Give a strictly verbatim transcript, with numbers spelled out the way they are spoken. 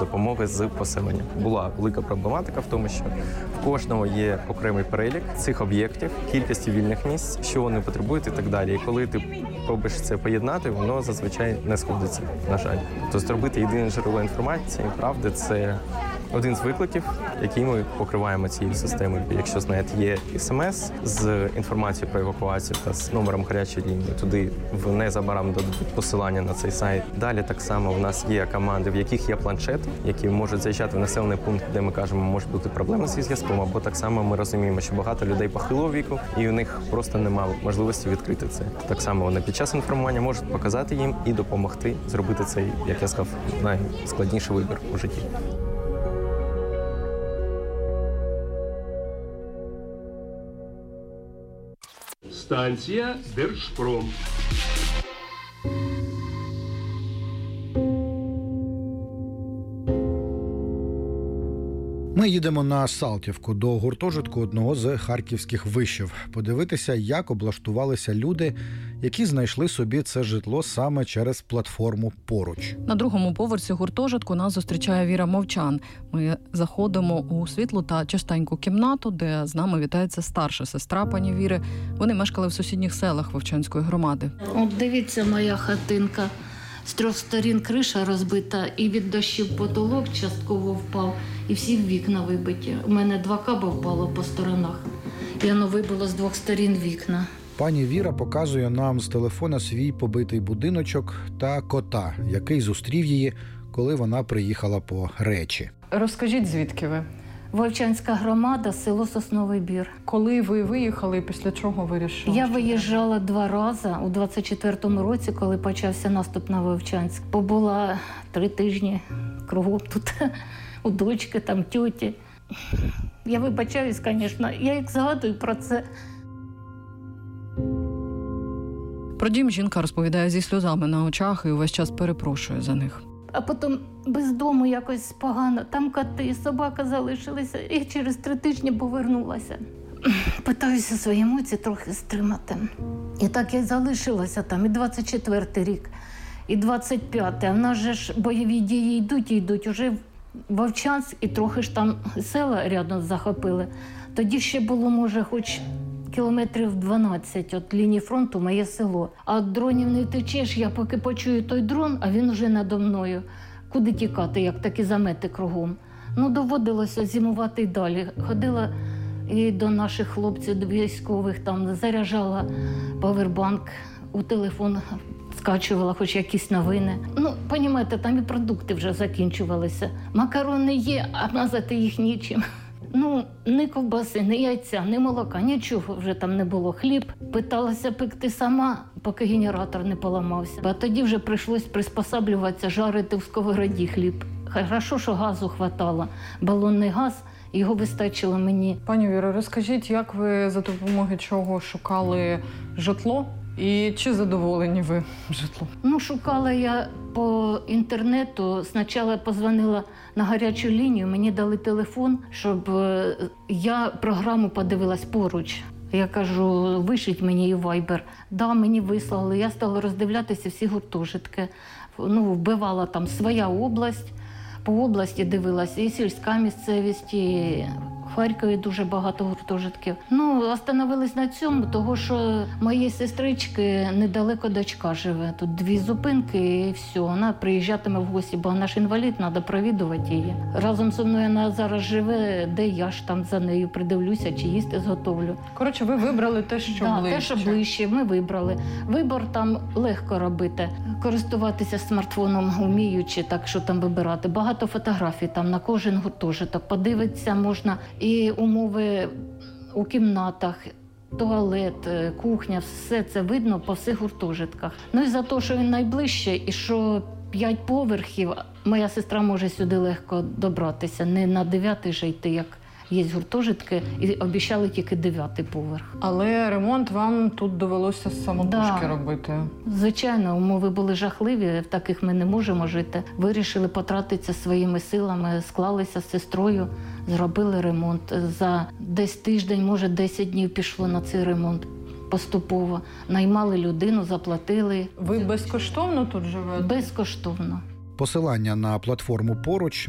допомоги з поселенням. Була велика проблематика в тому, що в кожного є окремий перелік цих об'єктів, кількості вільних місць, що вони потребують і так далі. І коли ти пробуєш це поєднати, воно зазвичай не сходиться, на жаль. Тобто зробити єдине джерело інформації, правди, це один з викликів, який ми покриваємо цією системою. Якщо, знаєте, є смс з інформацією про евакуацію та з номером гарячої лінії, туди в незабаром дадуть посилання на цей сайт. Далі так само у нас є команди, в яких є планшети, які можуть заїжджати в населений пункт, де ми кажемо, може бути проблеми зі зв'язком, або так само ми розуміємо, що багато людей похилого віку, і у них просто немає можливості відкрити це. Так само вони під час інформування можуть показати їм і допомогти зробити цей, як я сказав, найскладніший вибір у житті. Станція Держпром. Ми їдемо на Салтівку до гуртожитку одного з харківських вишів. Подивитися, як облаштувалися люди, які знайшли собі це житло саме через платформу «Поруч». На другому поверсі гуртожитку нас зустрічає Віра Мовчан. Ми заходимо у світлу та чистеньку кімнату, де з нами вітається старша сестра пані Віри. Вони мешкали в сусідніх селах Вовчанської громади. От дивіться, моя хатинка. З трьох сторін криша розбита, і від дощів потолок частково впав, і всі вікна вибиті. У мене два каба впало по сторонах, і воно вибило з двох сторін вікна. Пані Віра показує нам з телефона свій побитий будиночок та кота, який зустрів її, коли вона приїхала по речі. Розкажіть, звідки ви? Вовчанська громада, село Сосновий Бір. Коли ви виїхали і після чого вирішили? Я виїжджала два рази у двадцять четвертому році, коли почався наступ на Вовчанськ. Побула три тижні кругом тут, у дочки, там, тьоті. Я вибачаюсь, звісно, я як згадую про це. Про дім жінка розповідає зі сльозами на очах і увесь час перепрошує за них. А потім без дому якось погано. Там коти, собака залишилися. І через три тижні повернулася. Питаюся свої емоції трохи стримати. І так я залишилася там і двадцять четвертий рік, і двадцять п'ятий. А в нас же ж бойові дії йдуть і йдуть. Уже Вовчанськ і трохи ж там села рядом захопили. Тоді ще було, може, хоч кілометрів дванадцять від лінії фронту моє село. А від дронів не втечеш, я поки почую той дрон, а він вже надо мною. Куди тікати, як такі замети кругом. Ну, доводилося зимувати й далі. Ходила і до наших хлопців, до військових, там заряджала павербанк, у телефон скачувала хоч якісь новини. Ну, розумієте, там і продукти вже закінчувалися. Макарони є, а мазати їх нічим. Ну, ні ковбаси, ні яйця, ні молока, нічого вже там не було. Хліб питалася пекти сама, поки генератор не поламався. А тоді вже прийшлось приспосаблюватися, жарити в сковороді хліб. Хорошо, що газу хватало. Балонний газ, його вистачило мені. Пані Віро, розкажіть, як ви за допомогою чого шукали житло? І чи задоволені ви житлом? Ну, шукала я по інтернету. Спочатку позвонила на гарячу лінію, мені дали телефон, щоб я програму подивилась «Поруч». Я кажу, вишліть мені і вайбер. Да, мені вислали. Я стала роздивлятися всі гуртожитки. Ну, вбивала там своя область. По області дивилася і сільська місцевість, і в Харкові дуже багато гуртожитків. Ну, остановились на цьому, тому що моєї сестрички недалеко дочка живе. Тут дві зупинки і все. Вона приїжджатиме в гості, бо вона ж інвалід, треба провідувати її. Разом зі мною вона зараз живе, де я ж там за нею придивлюся, чи їсти зготовлю. Коротше, ви вибрали те, що да, ближче. те, що ближче, ми вибрали. Вибор там легко робити. Користуватися смартфоном вміючи, так що там вибирати. Багато фотографій там на кожен гуртожиток. Подивитися можна і умови у кімнатах, туалет, кухня, все це видно по всіх гуртожитках. Ну і за те, що він найближче і що п'ять поверхів, моя сестра може сюди легко добратися. Не на дев'ятий же йти, як є гуртожитки, і обіцяли тільки дев'ятий поверх. Але ремонт вам тут довелося самотужки да. робити. Звичайно, умови були жахливі, в таких ми не можемо жити. Вирішили потратитися своїми силами, склалися з сестрою, зробили ремонт. За десь тиждень, може десять днів пішло на цей ремонт. Поступово. Наймали людину, заплатили. Ви безкоштовно тут живете? Безкоштовно. Посилання на платформу «Поруч»